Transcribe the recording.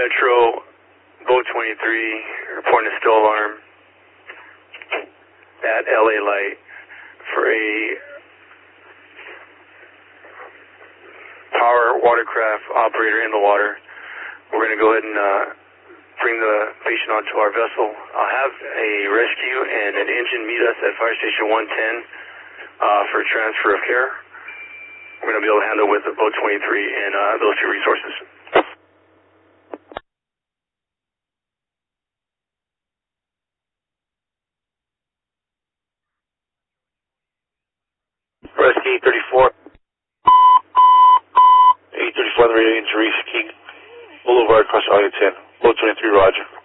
Metro, Boat 23, reporting a still alarm at LA Light for a power watercraft operator in the water. We're going to go ahead and bring the patient onto our vessel. I'll have a rescue and an engine meet us at Fire Station 110 for transfer of care. We're going to be able to handle with the Boat 23 and those two resources. Rescue 34. 834 on the radio, injuries, King Boulevard, across Arlington. Boat 23, roger.